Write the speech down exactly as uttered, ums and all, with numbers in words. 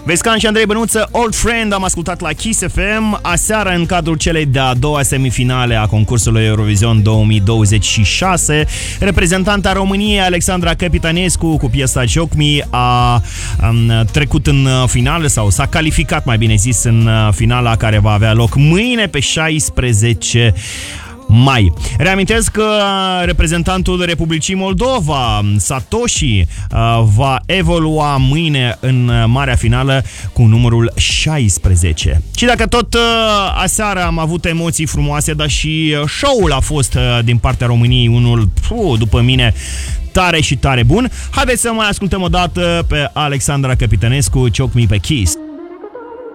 Vescan și Andrei Bănuță, Old Friend, am ascultat la Kiss F M. Aseară, în cadrul celei de-a doua semifinale a concursului Eurovision două mii douăzeci și șase, reprezentanta României, Alexandra Capitanescu, cu piesa Choke Me, a, a trecut în finală, sau s-a calificat, mai bine zis, în finala care va avea loc mâine, pe șaisprezece mai. Reamintesc că reprezentantul Republicii Moldova, Satoshi, va evolua mâine în marea finală cu numărul șaisprezece. Și dacă tot aseară am avut emoții frumoase, dar și show-ul a fost din partea României unul, puh, după mine, tare și tare bun, haideți să mai ascultăm o dată pe Alexandra Capitanescu, Choke Me pe Kiss.